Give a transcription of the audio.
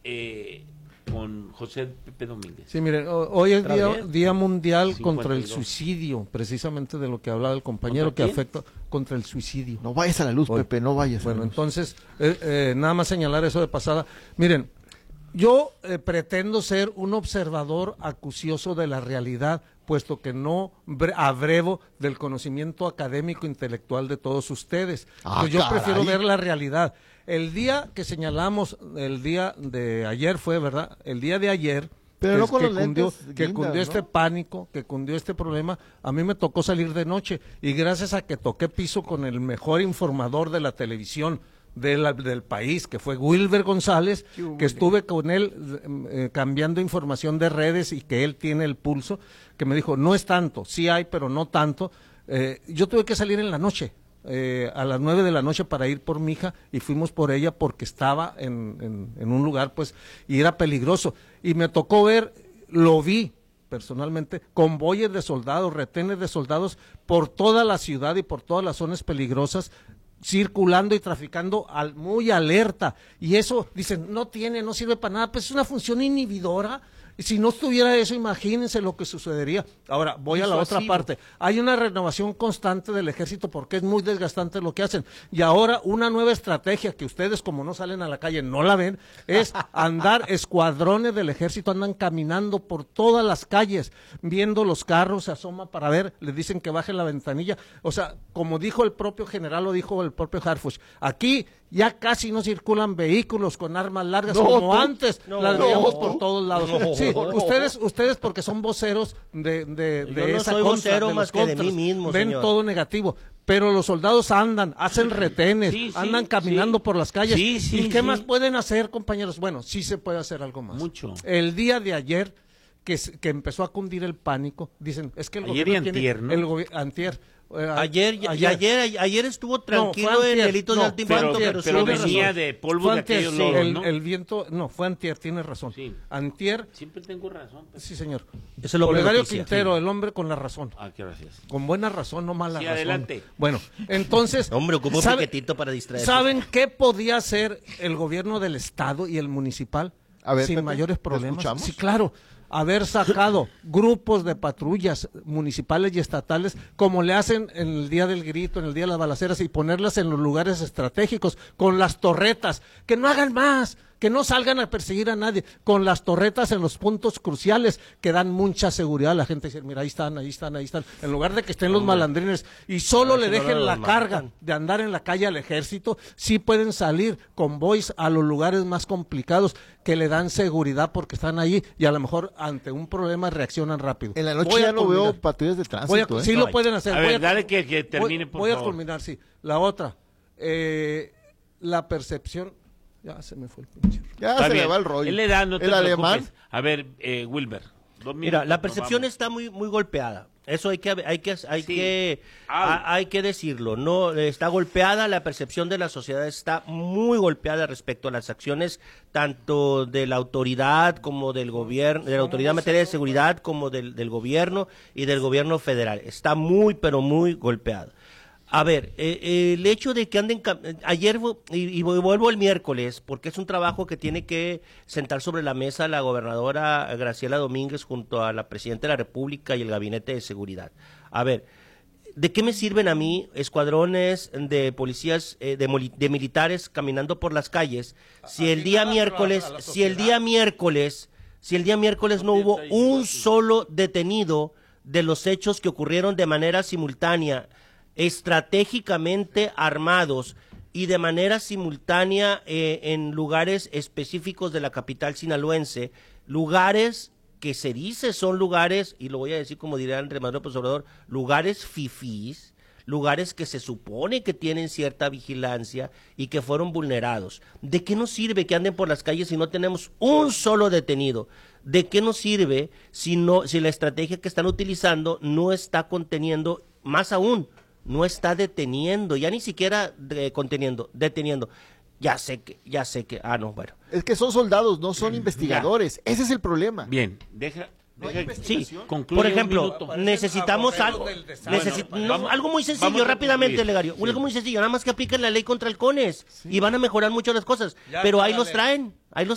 con José Pepe Domínguez. Sí, miren, hoy es día mundial 52. contra el suicidio, precisamente de lo que hablaba el compañero, que afecta contra el suicidio. No vayas a la luz, Pepe, no vayas a la luz. Entonces, nada más señalar eso de pasada. Miren, yo pretendo ser un observador acucioso de la realidad, puesto que no abrevo del conocimiento académico intelectual de todos ustedes. Entonces, yo prefiero ver la realidad. El día que señalamos, el día de ayer fue, ¿verdad? El día de ayer, pero no con los cundió, lentes, que cundió, ¿no?, este pánico, que cundió este problema, a mí me tocó salir de noche, y gracias a que toqué piso con el mejor informador de la televisión del país, que fue Wilber González, que estuve con él cambiando información de redes y que él tiene el pulso, que me dijo, no es tanto, sí hay, pero no tanto. Yo tuve que salir en la noche, a las 9 de la noche para ir por mi hija, y fuimos por ella porque estaba en un lugar, pues, y era peligroso. Y me tocó ver, lo vi personalmente, convoyes de soldados, retenes de soldados por toda la ciudad y por todas las zonas peligrosas, circulando y traficando muy alerta. Y eso, dicen, no sirve para nada, pues es una función inhibidora. Y si no estuviera eso, imagínense lo que sucedería. Ahora, voy a la otra parte. Hay una renovación constante del ejército porque es muy desgastante lo que hacen. Y ahora una nueva estrategia que ustedes, como no salen a la calle, no la ven, es andar, escuadrones del ejército andan caminando por todas las calles, viendo los carros, se asoma para ver, les dicen que bajen la ventanilla. O sea, como dijo el propio general, lo dijo el propio Harfuch, aquí ya casi no circulan vehículos con armas largas como antes, las veíamos por todos lados. Sí, ustedes porque son voceros de esa soy contra, vocero de más que de mí mismo, ven señor. todo negativo. Pero los soldados andan, hacen retenes, andan caminando por las calles. ¿Y qué más pueden hacer, compañeros? Bueno, sí se puede hacer algo más. Mucho. El día de ayer, que empezó a cundir el pánico, dicen, es que el ayer gobierno y antier, tiene, ¿no? Antier. Ayer estuvo tranquilo en delitos de alto impacto, pero venía de polvo de aquellos lodos, ¿no? El viento, fue antier, tiene razón. Sí. Antier. Siempre tengo razón. Pues. Sí, señor. Es el hombre Olegario noticia. Quintero, el hombre con la razón. Qué gracias. Con buena razón, no mala razón. Adelante. Bueno, entonces. Hombre, ocupa un piquetito para distraerse. ¿Saben qué podía hacer el gobierno del estado y el municipal? A ver, sin Pepe, mayores problemas. ¿escuchamos? Sí, claro. Haber sacado grupos de patrullas municipales y estatales, como le hacen en el día del grito, en el día de las balaceras, y ponerlas en los lugares estratégicos, con las torretas, que no hagan más, que no salgan a perseguir a nadie, con las torretas en los puntos cruciales, que dan mucha seguridad a la gente, decir, mira, ahí están, en lugar de que estén los malandrines, y solo le dejen la carga de andar en la calle al ejército, sí pueden salir convoys a los lugares más complicados, que le dan seguridad porque están ahí, y a lo mejor ante un problema reaccionan rápido. En la noche ya no veo patrullas de tránsito. Sí lo pueden hacer. A ver, dale que termine, por favor. Voy a culminar, sí. La otra, la percepción. Ya se me fue el pinche. Ya se le va el rollo. Él le da, no te ¿El preocupes. alemán? A ver, Wilber. Mira, la percepción está muy golpeada. Eso hay que decirlo. No está golpeada, la percepción de la sociedad está muy golpeada respecto a las acciones tanto de la autoridad como del gobierno, de la autoridad en materia de seguridad como del gobierno y del gobierno federal. Está muy pero muy golpeada. A ver, el hecho de que anden ayer y vuelvo el miércoles, porque es un trabajo que tiene que sentar sobre la mesa la gobernadora Graciela Domínguez junto a la presidenta de la República y el Gabinete de Seguridad. A ver, ¿de qué me sirven a mí escuadrones de policías, de militares caminando por las calles si el día miércoles no hubo un solo detenido de los hechos que ocurrieron de manera simultánea, estratégicamente armados y de manera simultánea en lugares específicos de la capital sinaloense, lugares que se dice son lugares, y lo voy a decir como diría Andrés Manuel López Obrador, lugares fifís, lugares que se supone que tienen cierta vigilancia y que fueron vulnerados. ¿De qué nos sirve que anden por las calles si no tenemos un solo detenido? ¿De qué nos sirve si la estrategia que están utilizando no está conteniendo, más aún, no está deteniendo, ya ni siquiera deteniendo? Ya sé que, no, bueno. Es que son soldados, no son investigadores, ese es el problema. Bien, sí, por ejemplo, necesitamos algo muy sencillo, rápidamente, Legario, algo muy sencillo, nada más que apliquen la ley contra halcones y van a mejorar mucho las cosas, pero ahí los traen,